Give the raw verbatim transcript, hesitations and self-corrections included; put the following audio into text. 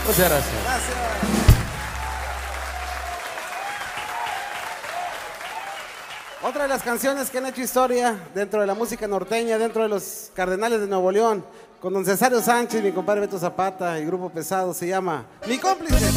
Muchas gracias. Gracias. Otra de las canciones que han hecho historia dentro de la música norteña, dentro de los Cardenales de Nuevo León, con don Cesario Sánchez, mi compadre Beto Zapata y Grupo Pesado, se llama Mi Cómplice.